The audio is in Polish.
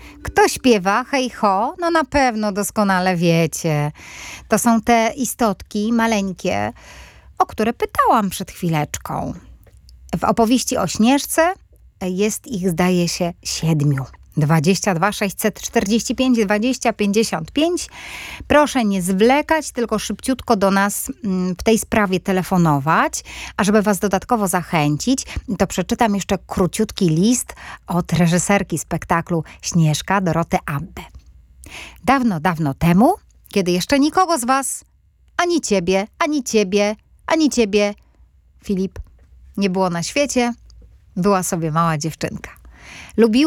Kto śpiewa hej ho? No na pewno doskonale wiecie. To są te istotki maleńkie, o które pytałam przed chwileczką. W opowieści o Śnieżce jest ich, zdaje się, 7. 22 645 20 55. Proszę nie zwlekać, tylko szybciutko do nas w tej sprawie telefonować. A żeby was dodatkowo zachęcić, to przeczytam jeszcze króciutki list od reżyserki spektaklu Śnieżka, Doroty Abbe. Dawno, dawno temu, kiedy jeszcze nikogo z was, ani ciebie, Filip, nie było na świecie, była sobie mała dziewczynka. Lubiła